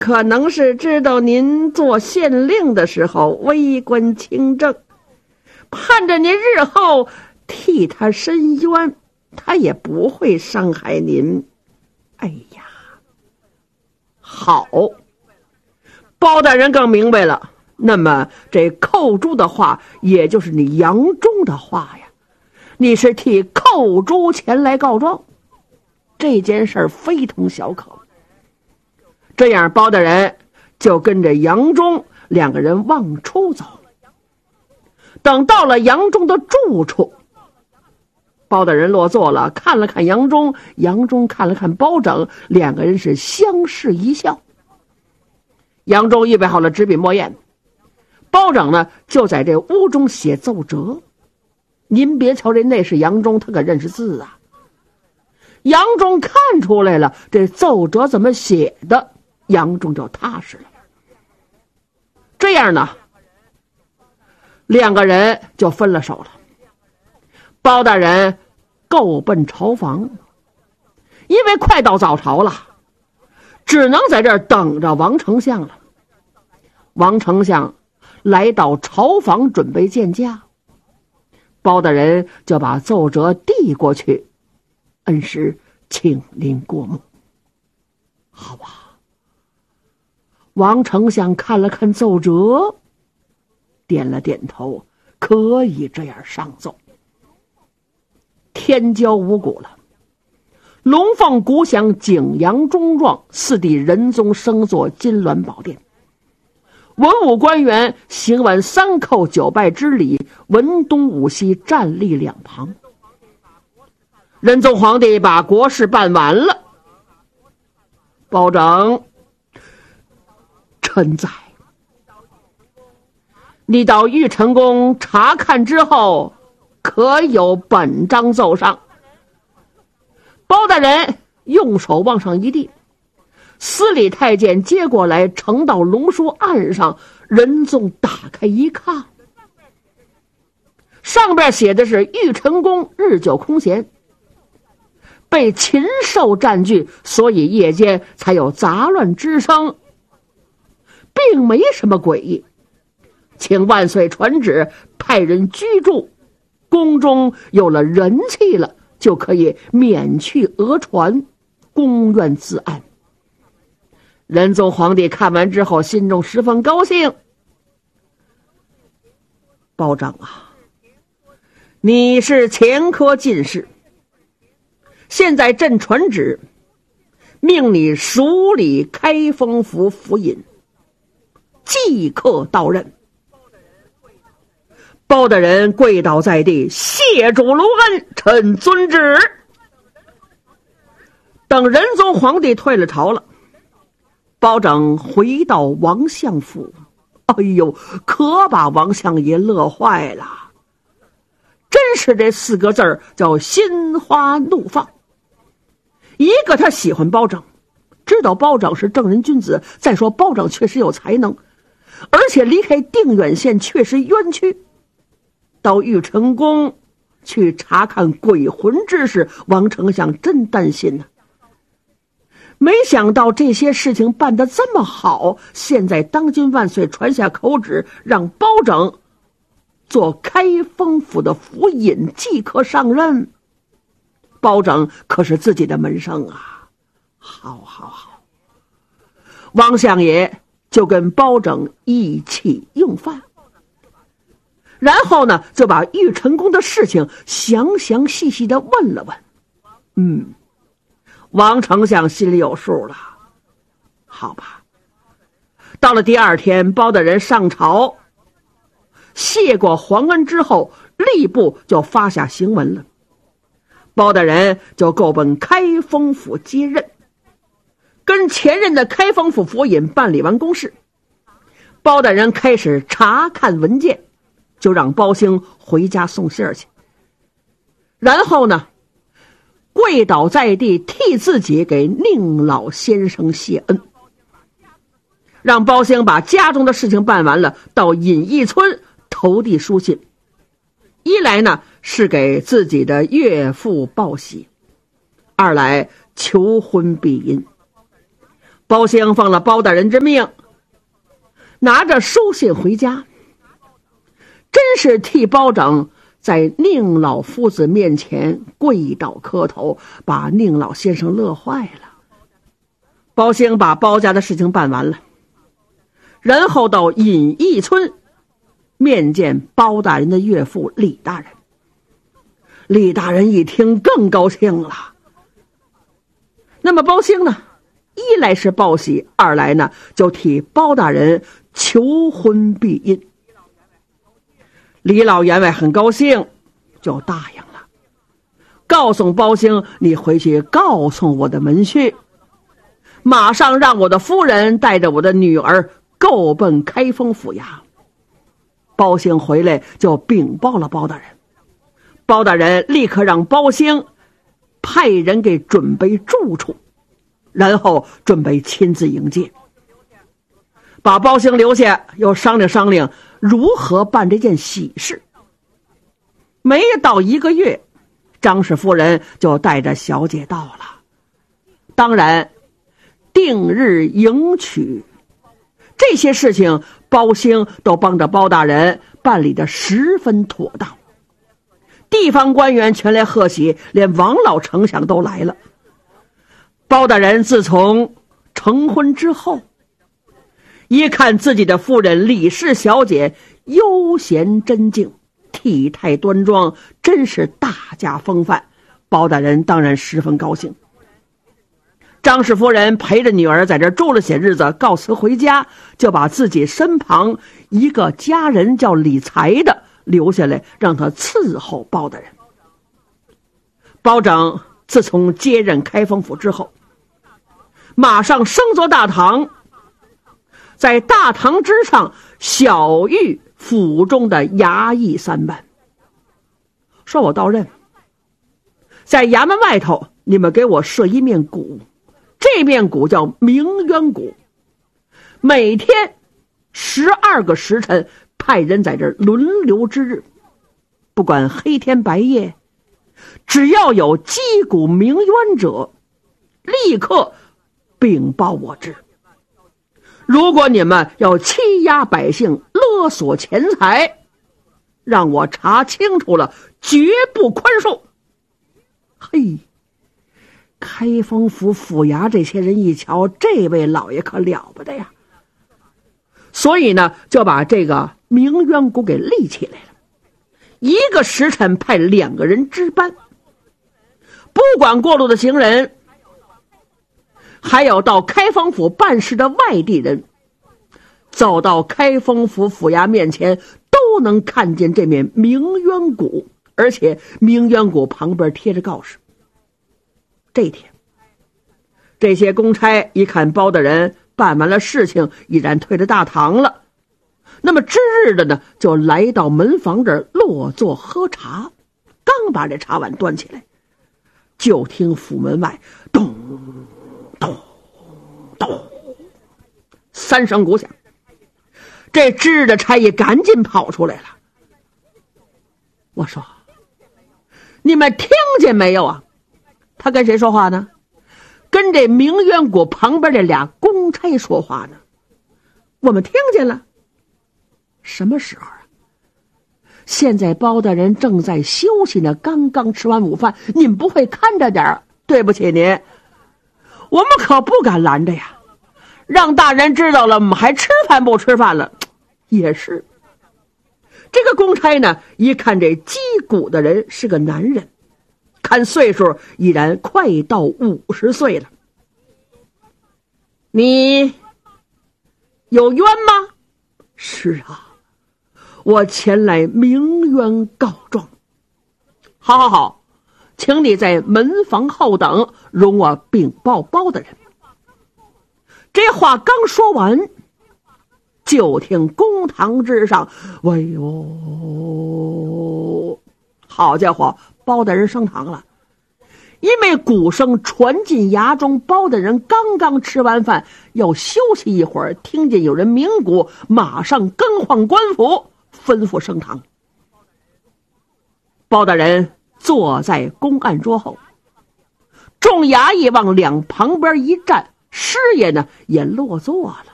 可能是知道您做县令的时候为官清正，盼着您日后替他伸冤，他也不会伤害您。哎呀，好，包大人更明白了。那么这寇珠的话，也就是你杨忠的话呀，你是替寇珠前来告状，这件事非同小可。这样，包大人就跟着杨忠两个人往出走。等到了杨忠的住处，包大人落座了，看了看杨忠，杨忠看了看包拯，两个人是相视一笑。杨忠预备好了纸笔墨砚，包拯呢就在这屋中写奏折。您别瞧这内侍杨忠，他可认识字啊。杨忠看出来了，这奏折怎么写的，杨忠就踏实了。这样呢，两个人就分了手了。包大人够奔朝房，因为快到早朝了，只能在这儿等着王丞相了。王丞相来到朝房准备见驾，包大人就把奏折递过去，恩师请您过目。好吧。王丞相看了看奏折，点了点头，可以这样上奏。天交五谷了，龙凤鼓响，景阳钟状，四帝仁宗升座金銮宝殿。文武官员行完三叩九拜之礼，文东武西站立两旁。仁宗皇帝把国事办完了。包拯，臣在。你到玉成宫查看之后，可有本章奏上？包大人用手往上一递，司礼太监接过来，呈到龙书案上。仁宗打开一看，上边写的是玉成宫日久空闲，被禽兽占据，所以夜间才有杂乱之声，并没什么诡异。请万岁传旨，派人居住，宫中有了人气了，就可以免去讹传，宫院自安。仁宗皇帝看完之后，心中十分高兴。包拯啊，你是前科进士，现在朕传旨，命你署理开封府府尹，即刻到任。包大人跪倒在地，谢主隆恩，臣遵旨。等仁宗皇帝退了朝了，包拯回到王相府，哎呦，可把王相爷乐坏了。真是这四个字儿叫心花怒放。一个他喜欢包拯，知道包拯是正人君子，再说包拯确实有才能，而且离开定远县确实冤屈。到玉成宫去查看鬼魂之事，王丞相真担心呢。没想到这些事情办得这么好，现在当今万岁传下口旨，让包拯做开封府的府尹，即刻上任。包拯可是自己的门生啊，好。王相爷就跟包拯一起用饭，然后呢，就把玉成宫的事情详细的问了问。王丞相心里有数了。好吧，到了第二天，包大人上朝，谢过皇恩之后，吏部就发下行文了。包大人就够奔开封府接任，跟前任的开封府府尹办理完公事。包大人开始查看文件，就让包兴回家送信儿去。然后呢，跪倒在地，替自己给宁老先生谢恩，让包兴把家中的事情办完了，到隐逸村投递书信。一来呢，是给自己的岳父报喜；二来求婚避孕。 包兴奉了包大人之命，拿着书信回家，真是替包拯在宁老夫子面前跪倒磕头，把宁老先生乐坏了。包兴把包家的事情办完了，然后到隐逸村面见包大人的岳父李大人。李大人一听更高兴了。那么包兴呢，一来是报喜，二来呢就替包大人求婚避孕。李老员外很高兴，就答应了，告诉包兴，你回去告诉我的门婿，马上让我的夫人带着我的女儿够奔开封府衙。包兴回来就禀报了包大人，包大人立刻让包兴派人给准备住处，然后准备亲自迎接。把包兴留下，又商量商量如何办这件喜事。没到1个月，张氏夫人就带着小姐到了。当然定日迎娶这些事情，包兴都帮着包大人办理的十分妥当。地方官员全来贺喜，连王老丞相都来了。包大人自从成婚之后，一看自己的夫人李氏小姐悠闲贞静，体态端庄，真是大家风范，包大人当然十分高兴。张氏夫人陪着女儿在这住了些日子，告辞回家，就把自己身旁一个家人叫李才的留下来，让他伺候包大人。包拯自从接任开封府之后，马上升做大堂，在大堂之上晓谕府中的衙役3班，说我到任，在衙门外头你们给我设一面鼓，这面鼓叫鸣冤鼓，每天12个时辰派人在这儿轮流之日，不管黑天白夜，只要有击鼓鸣冤者，立刻禀报我知。如果你们要欺压百姓，勒索钱财，让我查清楚了，绝不宽恕。嘿，开封府府衙这些人一瞧，这位老爷可了不得呀，所以呢就把这个鸣冤鼓给立起来了。一个时辰派2个人值班，不管过路的行人，还有到开封府办事的外地人，走到开封府府衙面前都能看见这面鸣冤鼓，而且鸣冤鼓旁边贴着告示。这天，这些公差一看包大人办完了事情，已然退了大堂了，那么值日的呢就来到门房这儿落座喝茶。刚把这茶碗端起来，就听府门外咚咚咚3声鼓响，这值日的差役赶紧跑出来了。我说，你们听见没有啊？他跟谁说话呢？跟这鸣冤鼓旁边这俩公差说话呢。我们听见了。什么时候啊？现在包大人正在休息呢，刚刚吃完午饭，您不会看着点儿？对不起您，我们可不敢拦着呀，让大人知道了，我们还吃饭不吃饭了。也是，这个公差呢，一看这击鼓的人是个男人，看岁数已然快到50岁了。你有冤吗？是啊，我前来鸣冤告状。好好好，请你在门房后等，容我禀报包大人。这话刚说完，就听公堂之上，哎呦，好家伙，包大人升堂了。因为鼓声传进衙中，包大人刚刚吃完饭，要休息一会儿，听见有人鸣鼓，马上更换官服，吩咐升堂。包大人坐在公案桌后，众衙役往两旁边一站， 师爷呢也落座了。